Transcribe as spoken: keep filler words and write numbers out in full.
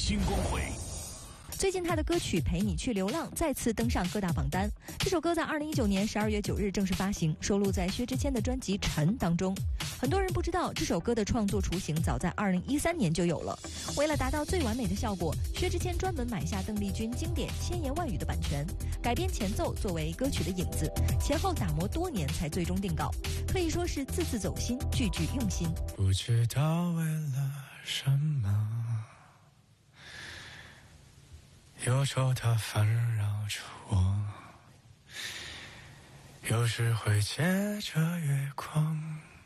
新光辉。 最近他的歌曲《陪你去流浪》再次登上各大榜单。这首歌在二零一九年十二月九日正式发行，收录在薛之谦的专辑《沉》当中。很多人不知道，这首歌的创作雏形早在二零一三年就有了。为了达到最完美的效果，薛之谦专门买下邓丽君经典《千言万语》的版权，改编前奏作为歌曲的影子，前后打磨多年才最终定稿，可以说是字字走心，句句用心。 不知道为了什么，忧愁它烦扰着我，有时会借着月光